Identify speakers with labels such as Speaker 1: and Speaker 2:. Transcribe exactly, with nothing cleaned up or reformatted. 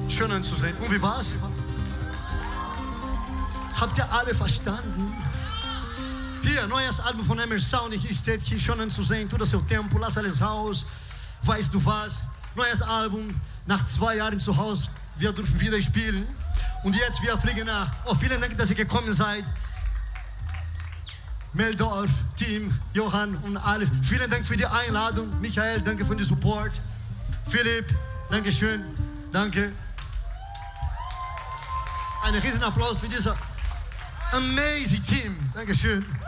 Speaker 1: Schön anzusehen. Und wie war's? Habt ihr alle verstanden? Hier, neues Album von Emmer Sound. Hier steht hier, schön anzusehen. Tu das seu tempo, lass alles raus. Weißt du was? Neues Album. Nach zwei Jahren zu Hause. Wir dürfen wieder spielen. Und jetzt, wir fliegen nach. Oh, vielen Dank, dass ihr gekommen seid. Meldorf, Team, Johann und alles. Vielen Dank für die Einladung. Michael, danke für den Support. Philipp, danke schön. Danke. Einen riesen Applaus für dieses amazing Team. Dankeschön.